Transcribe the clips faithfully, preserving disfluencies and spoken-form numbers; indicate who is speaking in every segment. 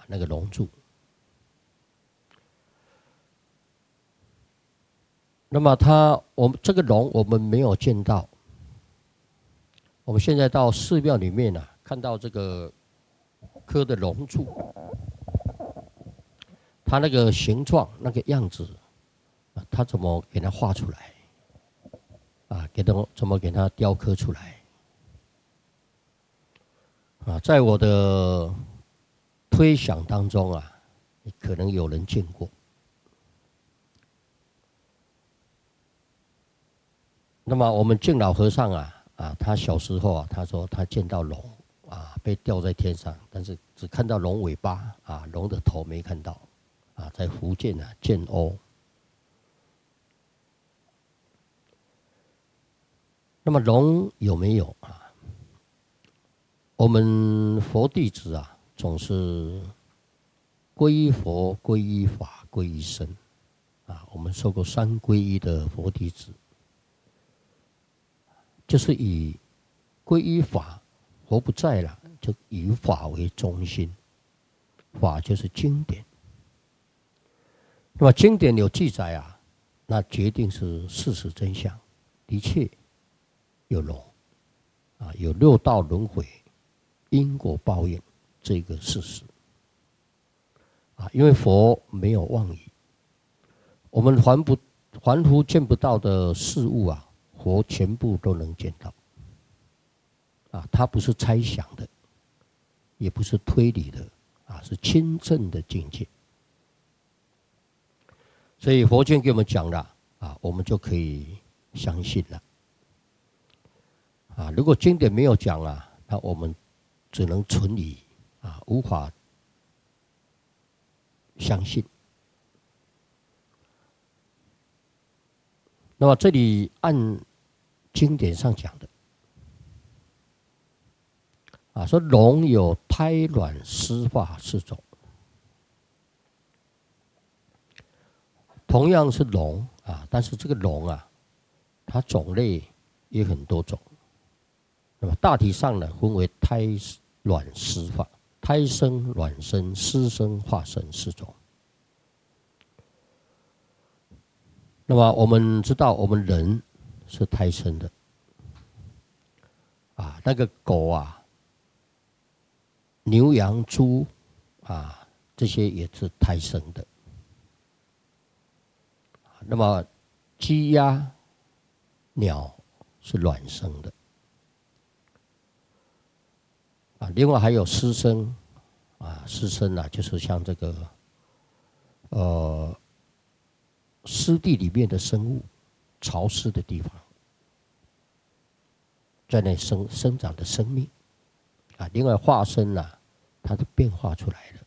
Speaker 1: 那个龙柱。那么它，我们这个龙我们没有见到。我们现在到寺庙里面啊，看到这个刻的龙柱，它那个形状、那个样子，啊，它怎么给它画出来？啊，给它怎么给它雕刻出来？啊，在我的推想当中啊，可能有人见过。那么我们净老和尚啊，啊，他小时候啊，他说他见到龙啊，被吊在天上，但是只看到龙尾巴啊，龙的头没看到啊，在福建啊建瓯。那么龙有没有啊？我们佛弟子啊，总是皈依佛、皈依法、皈依僧啊。我们受过三皈依的佛弟子，就是以皈依法，佛不在了，就以法为中心，法就是经典。那么经典有记载啊，那决定是事实真相，的确有龙啊，有六道轮回、因果报应这个事实啊，因为佛没有妄语，我们凡不凡夫见不到的事物啊，佛全部都能见到啊，它不是猜想的，也不是推理的啊，是亲证的境界。所以佛经给我们讲了啊，我们就可以相信了啊。如果经典没有讲啊，那我们只能存疑啊，无法相信。那么这里按经典上讲的啊，说龙有胎卵湿化四种，同样是龙啊，但是这个龙啊，它种类也很多种。那么大体上呢，分为胎卵湿化，胎生、卵生、湿生、化生四种。那么我们知道，我们人是胎生的，啊，那个狗啊、牛羊猪啊，这些也是胎生的。那么鸡鸭鸟是卵生的，啊，另外还有湿生，啊，湿生啊，就是像这个，呃。湿地里面的生物，潮湿的地方，在那生生长的生命啊。另外化生啊，它都变化出来了。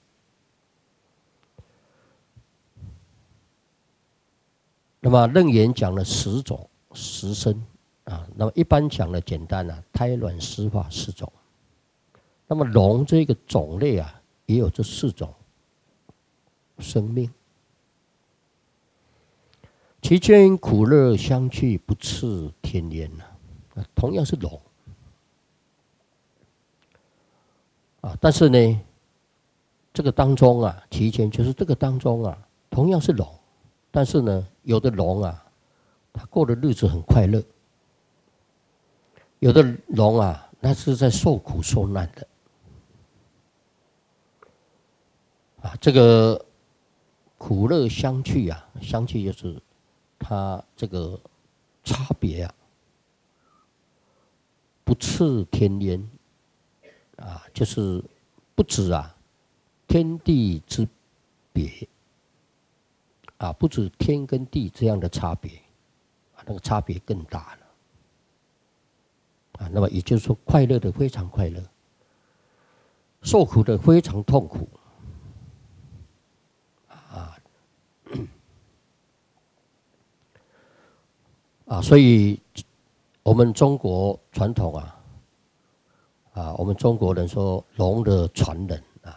Speaker 1: 那么楞严讲了十种十生啊，那么一般讲的简单啊，胎卵湿化四种。那么龙这个种类啊，也有这四种生命。其间苦乐相去，不次天烟呐、啊。同样是龙啊，但是呢，这个当中啊，其间就是这个当中啊，同样是龙，但是呢，有的龙啊，它过的日子很快乐；有的龙啊，那是在受苦受难的。啊，这个苦乐相去啊，相去就是。它这个差别啊，不次天烟啊，就是不止啊天地之别啊，不止天跟地这样的差别啊，那个差别更大了啊。那么也就是说，快乐的非常快乐，受苦的非常痛苦啊。啊，所以我们中国传统啊，啊，我们中国人说龙的传人啊，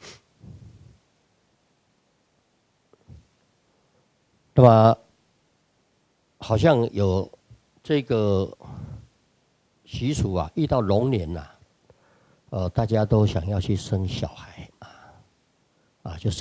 Speaker 1: 那么好像有这个习俗啊，遇到龙年呐、啊，呃，大家都想要去生小孩啊， 啊，就生。